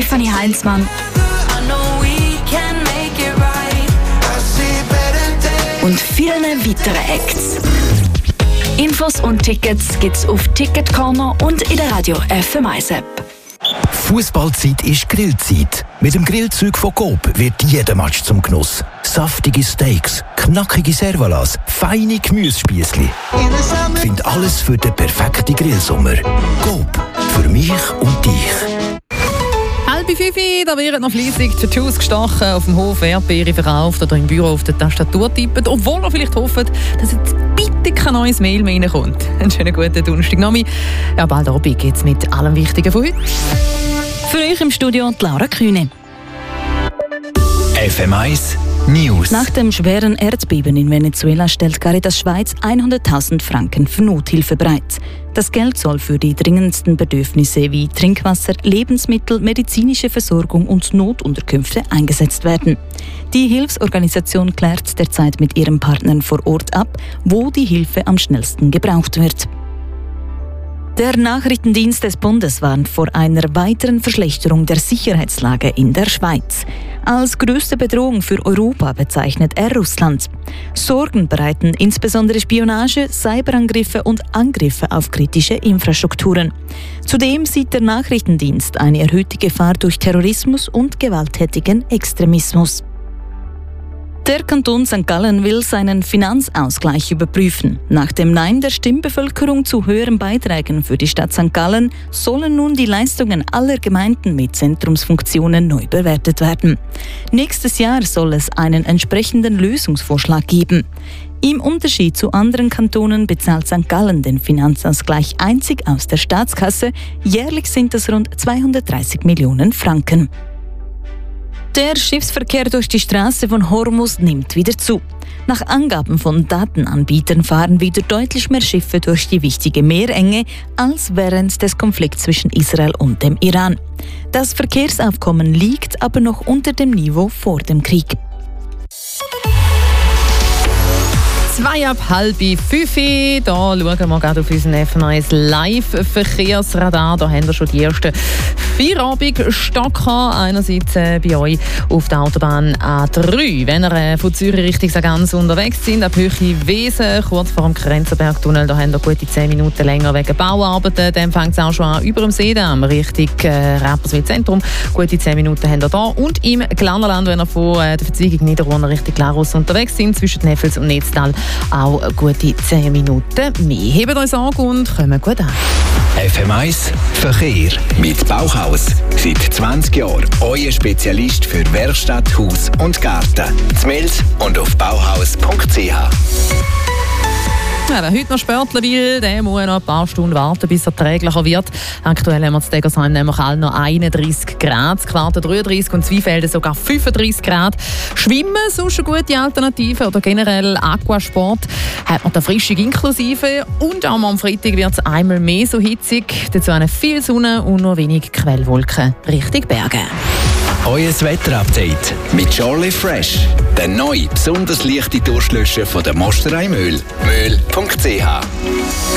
Stefanie Heinzmann und vielen weiteren Acts. Infos und Tickets gibt's auf Ticket Corner und in der Radio FM1 App. Fußballzeit ist Grillzeit. Mit dem Grillzeug von Coop wird jeder Match zum Genuss. Saftige Steaks, knackige Servalas, feine Gemüsespiessli. Find alles für den perfekten Grillsommer. Coop, für mich und dich. 4:30, da werden noch fleissig Tattoos gestochen, auf dem Hof Erdbeere verkauft oder im Büro auf der Tastatur tippen, obwohl ihr vielleicht hofft, dass jetzt bitte kein neues Mail mehr reinkommt. Einen schönen guten Donnerstagnachmittag. Ja, bald Abend geht's mit allem Wichtigen von heute. Für euch im Studio die Laura Kühne. FM1 News. Nach dem schweren Erdbeben in Venezuela stellt Caritas Schweiz 100.000 Franken für Nothilfe bereit. Das Geld soll für die dringendsten Bedürfnisse wie Trinkwasser, Lebensmittel, medizinische Versorgung und Notunterkünfte eingesetzt werden. Die Hilfsorganisation klärt derzeit mit ihren Partnern vor Ort ab, wo die Hilfe am schnellsten gebraucht wird. Der Nachrichtendienst des Bundes warnt vor einer weiteren Verschlechterung der Sicherheitslage in der Schweiz. Als größte Bedrohung für Europa bezeichnet er Russland. Sorgen bereiten insbesondere Spionage, Cyberangriffe und Angriffe auf kritische Infrastrukturen. Zudem sieht der Nachrichtendienst eine erhöhte Gefahr durch Terrorismus und gewalttätigen Extremismus. Der Kanton St. Gallen will seinen Finanzausgleich überprüfen. Nach dem Nein der Stimmbevölkerung zu höheren Beiträgen für die Stadt St. Gallen sollen nun die Leistungen aller Gemeinden mit Zentrumsfunktionen neu bewertet werden. Nächstes Jahr soll es einen entsprechenden Lösungsvorschlag geben. Im Unterschied zu anderen Kantonen bezahlt St. Gallen den Finanzausgleich einzig aus der Staatskasse. Jährlich sind das rund 230 Millionen Franken. Der Schiffsverkehr durch die Straße von Hormuz nimmt wieder zu. Nach Angaben von Datenanbietern fahren wieder deutlich mehr Schiffe durch die wichtige Meerenge als während des Konflikts zwischen Israel und dem Iran. Das Verkehrsaufkommen liegt aber noch unter dem Niveau vor dem Krieg. 4:30. Da schauen wir gerade auf unseren FM1 Live-Verkehrsradar. Da haben wir schon die ersten Feierabendstocker. Einerseits bei euch auf der Autobahn A3. Wenn ihr von Zürich Richtung Sargans unterwegs sind, ab Höhe Wesen, kurz vor dem Grenzbergtunnel, da haben wir gute 10 Minuten länger wegen Bauarbeiten. Dann fängt es auch schon an über dem Seedamm Richtung Rapperswil Zentrum. Gute 10 Minuten haben wir da. Und im Glarnerland, wenn ihr von der Verzweigung Niederrhein Richtung Glarus unterwegs sind, zwischen Neffels und Netztal, auch gute 10 Minuten mehr. Hebt uns an und kommen gut an. FM1 Verkehr mit Bauhaus. Seit 20 Jahren euer Spezialist für Werkstatt, Haus und Garten. Z'Mels und auf bauhaus.ch. Ja, wer heute noch Sportler will, der muss noch ein paar Stunden warten, bis er erträglicher wird. Aktuell haben wir in Degersheim nämlich alle noch 31 Grad, Quarten 33 und Zweifelden sogar 35 Grad. Schwimmen, sonst eine gute Alternative oder generell Aquasport hat man da Frischung inklusive. Und auch am Freitag wird es einmal mehr so hitzig. Dazu eine viel Sonne und nur wenig Quellwolken Richtung Berge. Euer Wetterupdate mit Jolly Fresh. Der neue, besonders leichte Durstlöscher von der Mosterei Möhl. Möhl.ch